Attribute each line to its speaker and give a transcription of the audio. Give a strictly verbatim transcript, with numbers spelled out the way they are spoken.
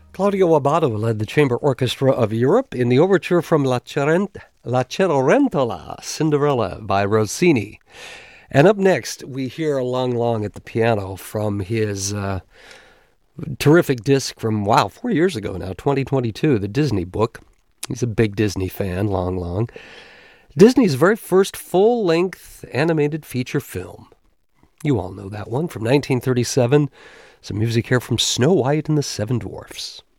Speaker 1: Claudio Abbado led the Chamber Orchestra of Europe in the overture from La, Cerent- La Cenerentola, Cinderella by Rossini. And up next, we hear Lang Lang at the piano from his uh, terrific disc from, wow, four years ago now, twenty twenty-two, the Disney book. He's a big Disney fan, Lang Lang. Disney's very first full-length animated feature film. You all know that one from nineteen thirty-seven. Some music here from Snow White and the Seven Dwarfs.